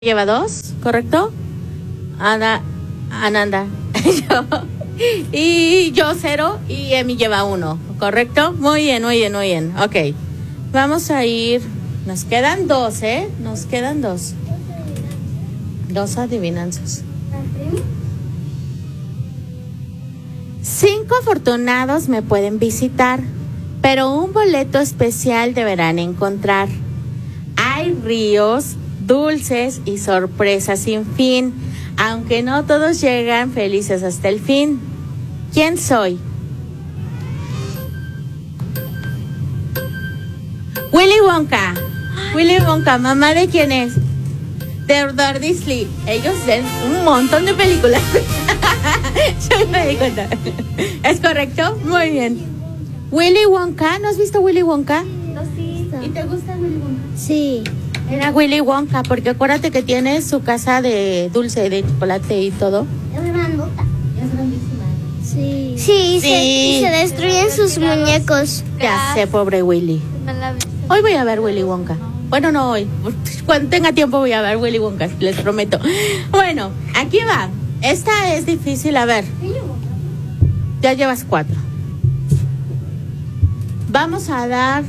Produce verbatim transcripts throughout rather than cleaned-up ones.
lleva dos, ¿correcto? Ana, Ananda, yo, y yo cero, y Emi lleva uno, ¿correcto? Muy bien, muy bien, muy bien, ok. Vamos a ir, nos quedan dos, ¿eh? Nos quedan dos. Dos adivinanzas. Cinco afortunados me pueden visitar, pero un boleto especial deberán encontrar. Hay ríos, dulces y sorpresas sin fin, aunque no todos llegan felices hasta el fin. ¿Quién soy? Willy Wonka. Willy Wonka, ¿mamá de quién es? De Walt Disney. Ellos ven un montón de películas. Yo me di cuenta. ¿Es correcto? Muy bien. Willy Wonka, ¿no has visto Willy Wonka? No, sí. ¿Y te gusta Willy Wonka? Sí. Era Willy Wonka, porque acuérdate que tiene su casa de dulce, de chocolate y todo. Es grandota. Es grandísima. Sí. Sí, Sí. Se, y se destruyen sus muñecos. Ya sé, pobre Willy. Hoy voy a ver Willy Wonka. Bueno, no hoy. Cuando tenga tiempo voy a ver Willy Wonka, les prometo. Bueno, aquí va. Esta es difícil, a ver. Ya llevas cuatro. Vamos a dar...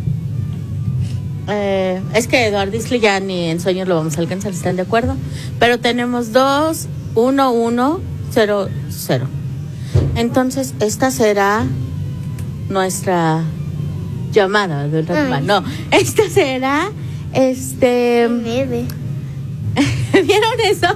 Eh, es que Eduardo Disney ya ni en sueños lo vamos a alcanzar, ¿están de acuerdo? Pero tenemos dos, uno, uno, cero, cero. Entonces, esta será nuestra llamada de Ratman. No, esta será, este... Nieve. ¿Vieron eso?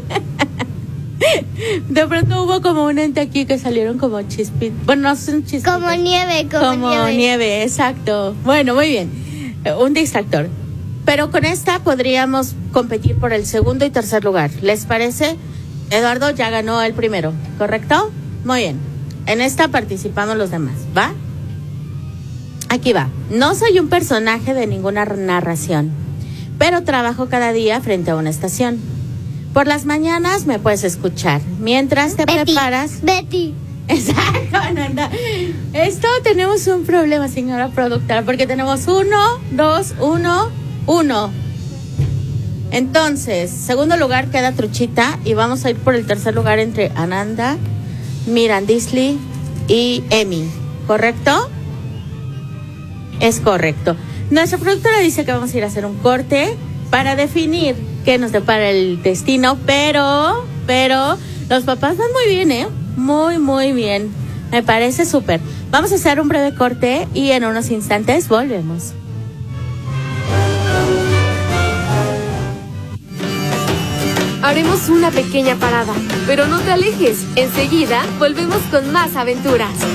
De pronto hubo como un ente aquí que salieron como chispitas. Bueno, no son chispitas. Como nieve, como, Como nieve. nieve, exacto. Bueno, muy bien. Un distractor. Pero con esta podríamos competir por el segundo y tercer lugar. ¿Les parece? Eduardo ya ganó el primero, ¿correcto? Muy bien. En esta participamos los demás, ¿va? Aquí va. No soy un personaje de ninguna narración, pero trabajo cada día frente a una estación. Por las mañanas me puedes escuchar. Mientras te Betty. preparas... Betty. Exacto, Ananda. Esto tenemos un problema, señora productora, porque tenemos uno, dos, uno, uno. Entonces, segundo lugar queda Truchita y vamos a ir por el tercer lugar entre Ananda, Mirandisli y Emi. ¿Correcto? Es correcto. Nuestra productora dice que vamos a ir a hacer un corte para definir qué nos depara el destino, pero, pero los papás van muy bien, ¿eh? Muy, muy bien. Me parece súper. Vamos a hacer un breve corte y en unos instantes volvemos. Haremos una pequeña parada, pero no te alejes. Enseguida volvemos con más aventuras.